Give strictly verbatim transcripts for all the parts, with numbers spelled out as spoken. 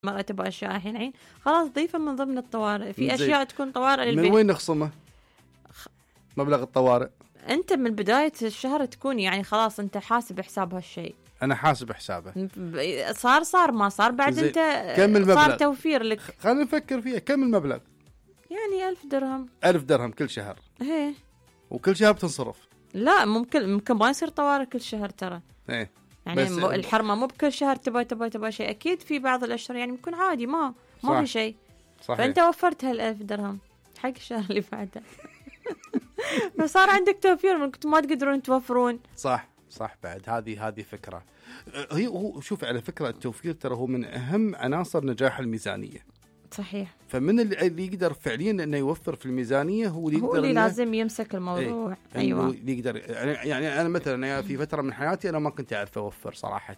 ما تبغى أشياء الحين عين خلاص ضيفه من ضمن الطوارئ. في زي. أشياء تكون طوارئ للبيت. من وين نخصمه مبلغ الطوارئ؟ أنت من بداية الشهر تكون يعني خلاص أنت حاسب حساب هالشيء. أنا حاسب حسابه. صار صار ما صار بعد زي. أنت كم المبلغ؟ صار توفير لك. خلينا نفكر فيها. كم المبلغ؟ يعني ألف درهم. ألف درهم كل شهر. إيه. وكل شهر بتنصرف. لا ممكن ممكن ما يصير طوارئ كل شهر ترى. إيه. يعني الحرمة مو بكل شهر تبغى تبغى تبغى شيء. أكيد في بعض الأشهر يعني بيكون عادي ما ما في شيء. صحيح. فأنت وفرت هالألف درهم حق الشهر اللي بعده. فصار عندك توفير من كنت ما تقدرون توفرون. صح صح. بعد هذه هذه فكرة. هي هو شوف على فكرة التوفير ترى هو من أهم عناصر نجاح الميزانية. صحيح. فمن اللي يقدر فعليا انه يوفر في الميزانيه هو اللي, هو اللي لازم يمسك الموضوع. ايه ايوه اللي يقدر. يعني انا مثلا في فتره من حياتي انا ما كنت اعرف اوفر صراحه.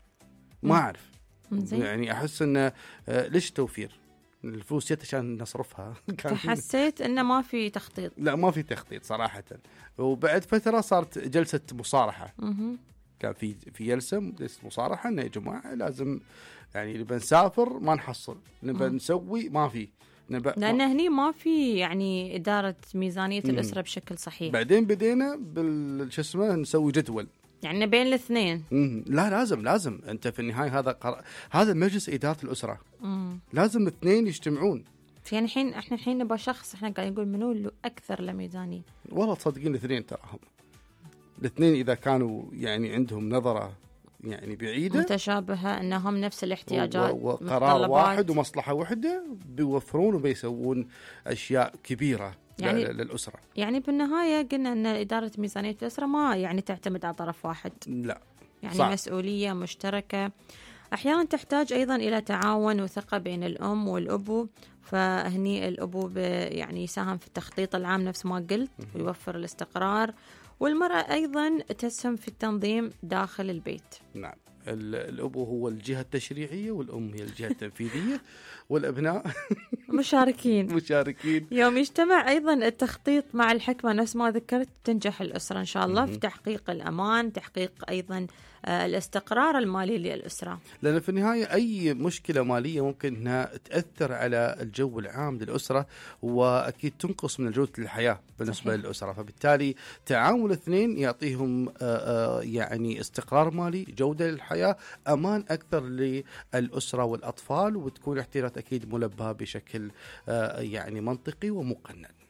ما اعرف. يعني احس انه ليش توفير الفلوس جت عشان نصرفها. فحسيت انه ما في تخطيط. لا ما في تخطيط صراحه. وبعد فتره صارت جلسه مصارحه. كان في في جلسه جلسه مصارحه انه يا جماعه لازم يعني نبى نسافر ما نحصل نبى نسوي ما في لأن هني ما في يعني إدارة ميزانية مم. الأسرة بشكل صحيح. بعدين بدينا بالش اسمه نسوي جدول يعني بين الاثنين. مم. لا لازم لازم أنت في النهاية هذا قر... هذا مجلس إدارة الأسرة. مم. لازم الاثنين يجتمعون. يعني الحين احنا الحين نبغى شخص احنا قاعدين نقول منو له أكثر لميزانية. والله تصدقين الاثنين تراهم الاثنين إذا كانوا يعني عندهم نظرة يعني بعيدة متشابهة أنهم نفس الاحتياجات وقرار واحد ومصلحة واحدة بيوفرون وبيسوون أشياء كبيرة يعني للأسرة. يعني بالنهاية قلنا أن إدارة ميزانية الأسرة ما يعني تعتمد على طرف واحد. لا يعني صح. مسؤولية مشتركة أحيانا تحتاج أيضا إلى تعاون وثقة بين الأم والأبو. فهني الأبو يعني يساهم في التخطيط العام نفس ما قلت ويوفر الاستقرار. والمرأة أيضا تسهم في التنظيم داخل البيت. نعم. الأبو هو الجهة التشريعية والأم هي الجهة التنفيذية والأبناء مشاركين مشاركين. يوم يجتمع أيضا التخطيط مع الحكمة نفس ما ذكرت تنجح الأسرة إن شاء الله في تحقيق الأمان تحقيق أيضا الاستقرار المالي للأسرة. لأن في النهاية أي مشكلة مالية ممكن أنها تأثر على الجو العام للأسرة وأكيد تنقص من جودة الحياة بالنسبة صحيح. للأسرة. فبالتالي تعاون الاثنين يعطيهم يعني استقرار مالي جودة للحياة أمان أكثر للأسرة والأطفال وتكون احتياجات أكيد ملبى بشكل يعني منطقي ومقنن.